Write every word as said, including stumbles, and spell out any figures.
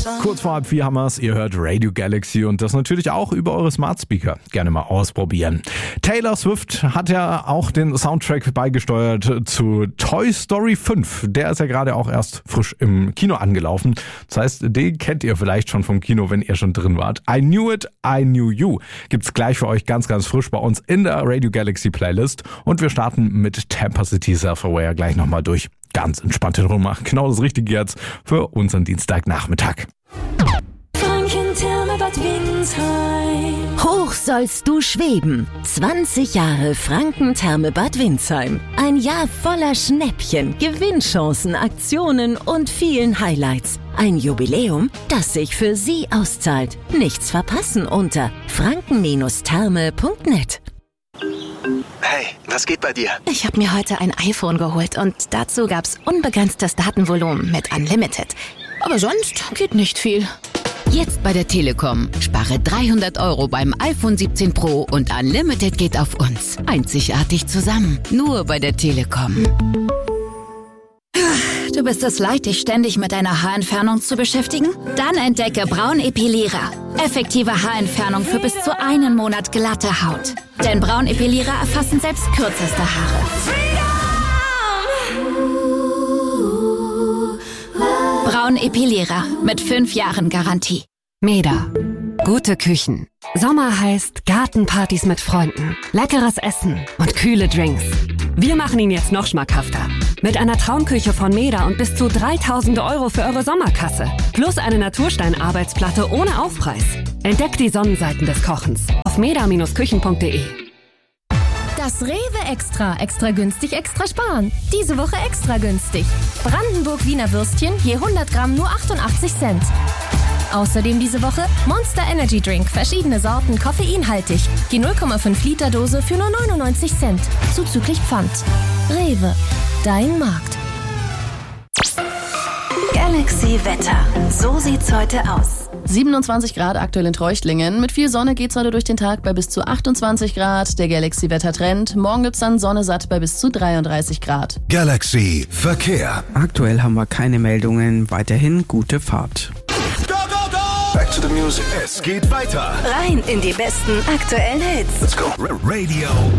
Kurz vor halb vier haben wir es. Ihr hört Radio Galaxy und das natürlich auch über eure Smart Speaker. Gerne mal ausprobieren. Taylor Swift hat ja auch den Soundtrack beigesteuert zu Toy Story fünf. Der ist ja gerade auch erst frisch im Kino angelaufen. Das heißt, den kennt ihr vielleicht schon vom Kino, wenn ihr schon drin wart. I Knew It, I Knew You gibt's gleich für euch ganz, ganz frisch bei uns in der Radio Galaxy Playlist. Und wir starten mit Tampa City Self-Aware gleich nochmal durch. Ganz entspannte Nummer. Genau das Richtige jetzt für unseren Dienstagnachmittag. Hoch sollst du schweben. zwanzig Jahre Franken-Therme Bad Windsheim. Ein Jahr voller Schnäppchen, Gewinnchancen, Aktionen und vielen Highlights. Ein Jubiläum, das sich für Sie auszahlt. Nichts verpassen unter franken Therme punkt net. Hey, was geht bei dir? Ich habe mir heute ein iPhone geholt und dazu gab's unbegrenztes Datenvolumen mit Unlimited. Aber sonst geht nicht viel. Jetzt bei der Telekom. Spare dreihundert Euro beim iPhone siebzehn Pro und Unlimited geht auf uns. Einzigartig zusammen. Nur bei der Telekom. Du bist es leid, dich ständig mit deiner Haarentfernung zu beschäftigen? Dann entdecke Braunepilierer. Effektive Haarentfernung für bis zu einen Monat glatte Haut. Denn Braunepilierer erfassen selbst kürzeste Haare. Braunepilierer mit fünf Jahren Garantie. Meda. Gute Küchen. Sommer heißt Gartenpartys mit Freunden, leckeres Essen und kühle Drinks. Wir machen ihn jetzt noch schmackhafter. Mit einer Traumküche von Meda und bis zu dreitausend Euro für eure Sommerkasse. Plus eine Naturstein-Arbeitsplatte ohne Aufpreis. Entdeckt die Sonnenseiten des Kochens auf meda Küchen punkt de. Das Rewe Extra. Extra günstig, extra sparen. Diese Woche extra günstig. Brandenburg Wiener Würstchen, je hundert Gramm nur achtundachtzig Cent. Außerdem diese Woche Monster Energy Drink, verschiedene Sorten, koffeinhaltig. Die null Komma fünf Liter Dose für nur neunundneunzig Cent. Zuzüglich Pfand. Rewe, dein Markt. Galaxy Wetter. So sieht's heute aus. siebenundzwanzig Grad aktuell in Treuchtlingen. Mit viel Sonne geht's heute durch den Tag bei bis zu achtundzwanzig Grad. Der Galaxy-Wetter-Trend. Morgen gibt's dann Sonne satt bei bis zu dreiunddreißig Grad. Galaxy Verkehr. Aktuell haben wir keine Meldungen. Weiterhin gute Fahrt. Back to the music. Es geht weiter. Rein in die besten aktuellen Hits. Let's go. Radio